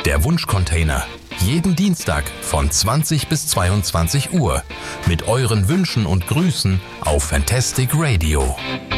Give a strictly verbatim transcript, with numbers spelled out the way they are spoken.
Der Wunschcontainer. Jeden Dienstag von zwanzig bis zweiundzwanzig Uhr. Mit euren Wünschen und Grüßen auf Fantastic Radio.